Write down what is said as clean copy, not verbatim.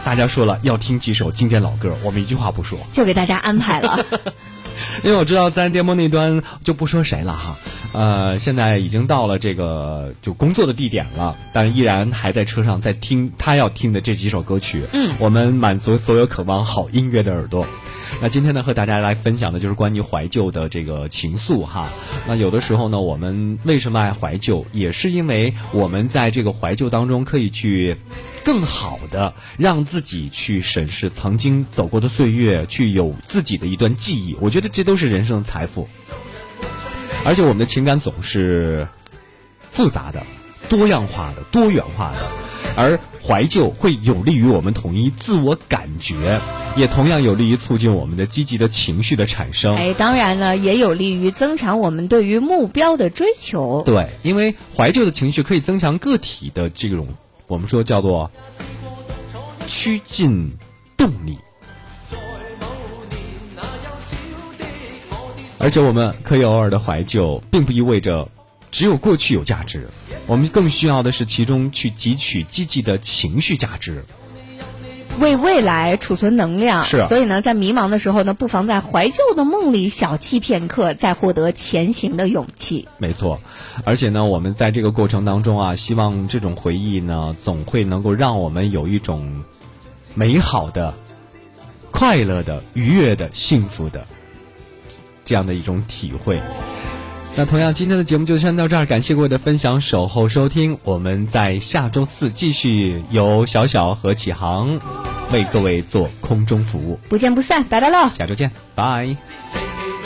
大家说了要听几首经典老歌，我们一句话不说， 就给大家安排了。 因为我知道在电波那端就不说谁了哈，现在已经到了这个就工作的地点了，但依然还在车上在听他要听的这几首歌曲。我们满足所有渴望好音乐的耳朵。那今天呢，和大家来分享的就是关于怀旧的这个情愫哈。那有的时候呢，我们为什么爱怀旧，也是因为我们在这个怀旧当中可以去更好的让自己去审视曾经走过的岁月，去有自己的一段记忆。我觉得这都是人生的财富。而且我们的情感总是复杂的、多样化的、多元化的，而怀旧会有利于我们统一自我感觉，也同样有利于促进我们的积极的情绪的产生。 当然呢，也有利于增强我们对于目标的追求。 对，因为怀旧的情绪可以增强个体的这种我们说叫做趋近动力。而且我们可以偶尔的怀旧，并不意味着只有过去有价值，我们更需要的是其中去汲取积极的情绪价值， 为未来储存能量。 是， 所以呢，在迷茫的时候呢，不妨在怀旧的梦里小憩片刻，再获得前行的勇气。 没错，而且呢，我们在这个过程当中啊，希望这种回忆呢，总会能够让我们有一种美好的、快乐的、愉悦的、幸福的这样的一种体会。那同样今天的节目就先到这儿，感谢各位的分享守候收听，我们在下周四继续由小小和启航为各位做空中服务， 不见不散，拜拜喽， 下周见，拜。